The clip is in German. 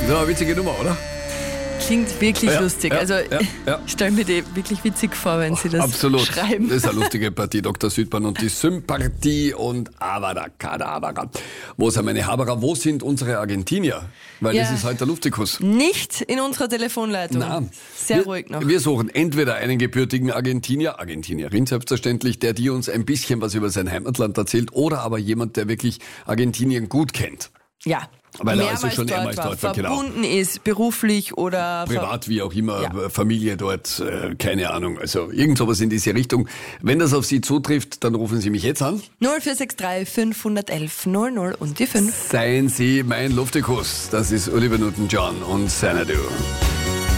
Das war eine witzige Nummer, oder? Klingt wirklich lustig. Also ja. ich stelle mir die wirklich witzig vor, wenn Sie das Absolut. schreiben. Das ist eine lustige Partie, Dr. Südmann und die Sympathie und Avada Kedavra. Wo sind meine Haberer? Wo sind unsere Argentinier? Weil das ist heute der Luftikus. Nicht in unserer Telefonleitung. Nein. Sehr ruhig noch. Wir suchen entweder einen gebürtigen Argentinierin selbstverständlich, der dir uns ein bisschen was über sein Heimatland erzählt, oder aber jemand, der wirklich Argentinien gut kennt. Ja. Weil er also schon mehrmals dort war, verbunden ist, beruflich oder privat, wie auch immer, Familie dort, keine Ahnung. Also irgend sowas in diese Richtung. Wenn das auf Sie zutrifft, dann rufen Sie mich jetzt an. 0463 511 00 und die 5. Seien Sie mein Luftikus. Das ist Oliver Newton-John und Xanadu.